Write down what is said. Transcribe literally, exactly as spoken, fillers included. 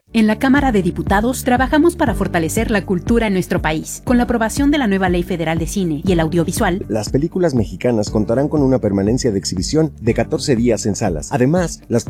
En la Cámara de Diputados trabajamos para fortalecer la cultura en nuestro país. Con la aprobación de la nueva Ley Federal de Cine y el Audiovisual, las películas mexicanas contarán con una permanencia de exhibición de catorce días en salas. Además, las